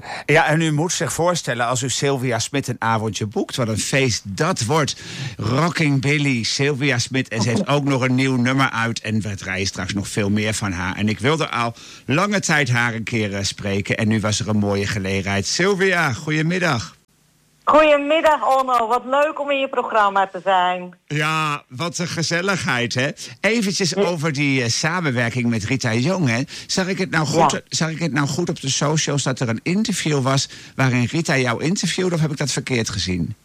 Ja, en u moet zich voorstellen, als u Sylvia Smit een avondje boekt, wat een feest dat wordt. Rocking Billy, Sylvia Smit. En ze heeft ook nog een nieuw nummer uit. En we draaien straks nog veel meer van haar. En ik wilde al lange tijd haar een keer spreken. En nu was er een mooie gelegenheid. Sylvia, goedemiddag. Goedemiddag, Onno. Wat leuk om in je programma te zijn. Ja, wat een gezelligheid, hè? Eventjes over die samenwerking met Rita Jong, hè? Zag ik het nou goed op de socials dat er een interview was waarin Rita jou interviewde, of heb ik dat verkeerd gezien?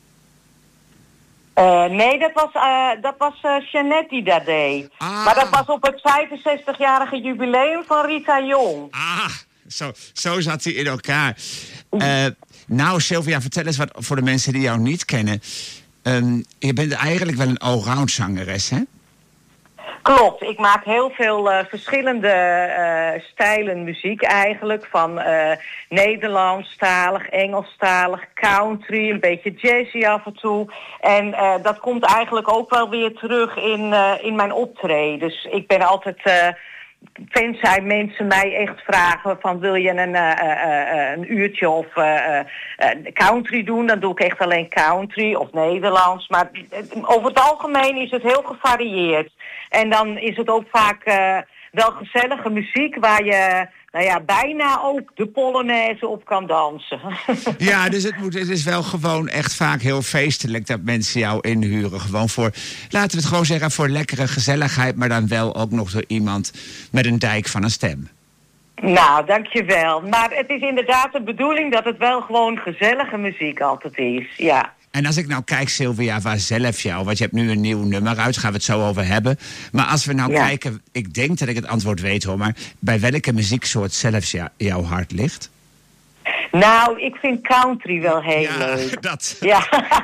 Nee, dat was Jeannette die dat deed. Maar dat was op het 65-jarige jubileum van Rita Jong. Zo zat hij in elkaar. Nou, Sylvia, vertel eens wat voor de mensen die jou niet kennen. Je bent eigenlijk wel een allround zangeres, hè? Klopt, ik maak heel veel verschillende stijlen muziek eigenlijk. Van Nederlandstalig, Engelstalig, country, een beetje jazzy af en toe. En dat komt eigenlijk ook wel weer terug in mijn optreden. Dus ik ben altijd... Tenzij mensen mij echt vragen van wil je een uurtje of country doen, dan doe ik echt alleen country of Nederlands. Maar over het algemeen is het heel gevarieerd. En dan is het ook vaak wel gezellige muziek waar je bijna ook de Polonaise op kan dansen. Ja, dus het is wel gewoon echt vaak heel feestelijk dat mensen jou inhuren. Gewoon voor, laten we het gewoon zeggen, voor lekkere gezelligheid, maar dan wel ook nog door iemand met een dijk van een stem. Nou, dankjewel. Maar het is inderdaad de bedoeling dat het wel gewoon gezellige muziek altijd is, ja. En als ik nou kijk, Sylvia, waar zelf jou... want je hebt nu een nieuw nummer uit, gaan we het zo over hebben. Maar als we nou kijken, ik denk dat ik het antwoord weet hoor... maar bij welke muzieksoort zelfs jouw hart ligt? Nou, ik vind country wel heel leuk. Ja,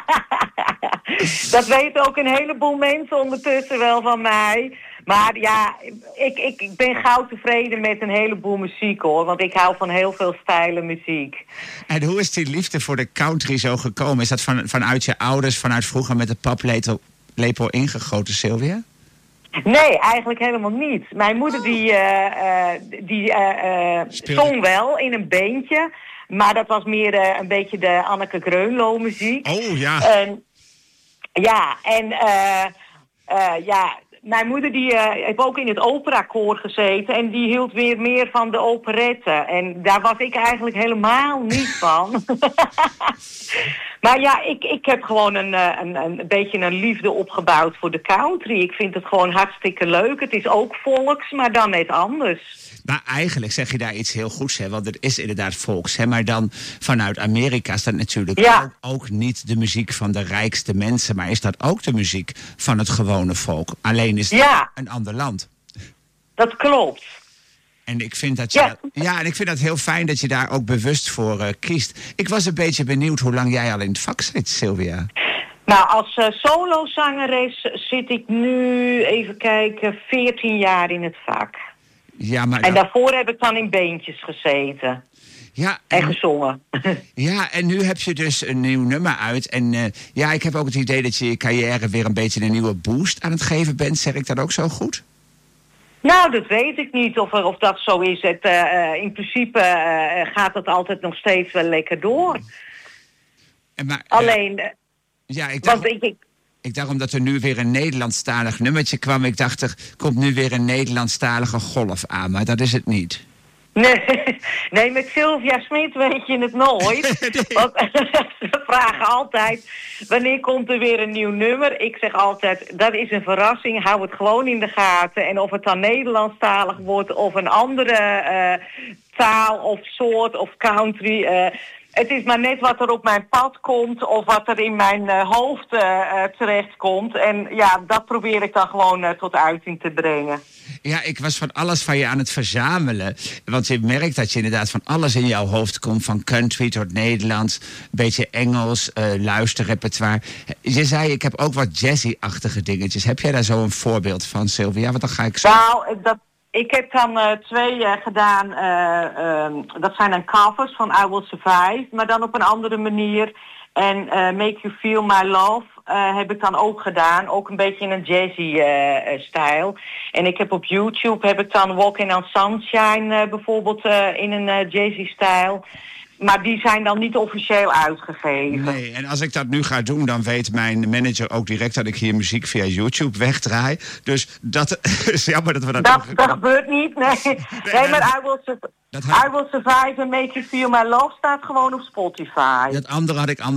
dat weten ook een heleboel mensen ondertussen wel van mij... Maar ja, ik ben gauw tevreden met een heleboel muziek hoor. Want ik hou van heel veel stijlen muziek. En hoe is die liefde voor de country zo gekomen? Is dat vanuit je ouders, vanuit vroeger met de paplepel ingegoten, Sylvia? Nee, eigenlijk helemaal niet. Mijn moeder die zong wel in een beentje. Maar dat was meer een beetje de Anneke Greunlo muziek. Oh ja. Mijn moeder die heeft ook in het operakoor gezeten en die hield weer meer van de operetten. En daar was ik eigenlijk helemaal niet van. Maar ja, ik heb gewoon een beetje een liefde opgebouwd voor de country. Ik vind het gewoon hartstikke leuk. Het is ook volks, maar dan net anders. Maar eigenlijk zeg je daar iets heel goeds, hè? Want het is inderdaad volks, hè? Maar dan vanuit Amerika is dat natuurlijk ook niet de muziek van de rijkste mensen... maar is dat ook de muziek van het gewone volk. Alleen is het een ander land. Dat klopt. En ik vind dat en ik vind dat heel fijn dat je daar ook bewust voor kiest. Ik was een beetje benieuwd hoe lang jij al in het vak zit, Sylvia. Nou, als solozangeres zit ik nu, even kijken, 14 jaar in het vak. Ja, maar en daarvoor heb ik dan in beentjes gezeten. Ja, en gezongen. Ja, en nu heb je dus een nieuw nummer uit. En ik heb ook het idee dat je carrière weer een beetje een nieuwe boost aan het geven bent. Zeg ik dat ook zo goed? Nou, dat weet ik niet of dat zo is. In principe gaat het altijd nog steeds wel lekker door. Alleen... Ik dacht omdat er nu weer een Nederlandstalig nummertje kwam. Ik dacht, er komt nu weer een Nederlandstalige golf aan. Maar dat is het niet. Nee, met Sylvia Smit weet je het nooit. Want ze vragen altijd, wanneer komt er weer een nieuw nummer? Ik zeg altijd, dat is een verrassing. Hou het gewoon in de gaten. En of het dan Nederlandstalig wordt of een andere taal of soort of country... Het is maar net wat er op mijn pad komt of wat er in mijn hoofd terecht komt. En ja, dat probeer ik dan gewoon tot uiting te brengen. Ja, ik was van alles van je aan het verzamelen. Want je merkt dat je inderdaad van alles in jouw hoofd komt. Van country tot Nederlands, een beetje Engels, luisterrepertoire. Je zei, ik heb ook wat jazzy-achtige dingetjes. Heb jij daar zo een voorbeeld van, Sylvia? Want dan ga ik zo... Nou, ik heb dan 2 gedaan, dat zijn dan covers van I Will Survive, maar dan op een andere manier. En Make You Feel My Love heb ik dan ook gedaan, ook een beetje in een jazzy stijl. En ik heb op YouTube heb ik dan Walking on Sunshine bijvoorbeeld in een jazzy stijl. Maar die zijn dan niet officieel uitgegeven. Nee, en als ik dat nu ga doen, dan weet mijn manager ook direct dat ik hier muziek via YouTube wegdraai. Dus dat is jammer dat we dat gebeurt niet, nee. Nee, maar I Will Survive and Make You Feel My Love staat gewoon op Spotify. Dat andere had ik